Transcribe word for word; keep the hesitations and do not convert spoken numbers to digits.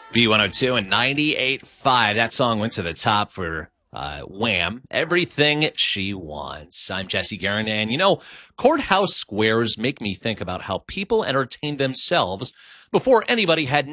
B one oh two and ninety-eight point five. That song went to the top for uh, Wham! Everything She Wants. I'm Jesse Guerin, and you know, courthouse squares make me think about how people entertained themselves before anybody had